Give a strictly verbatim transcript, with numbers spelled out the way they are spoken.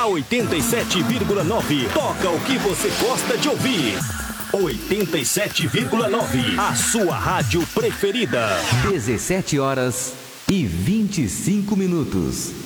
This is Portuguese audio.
A oitenta e sete vírgula nove toca o que você gosta de ouvir. oitenta e sete vírgula nove, a sua rádio preferida. dezessete horas e vinte e cinco minutos.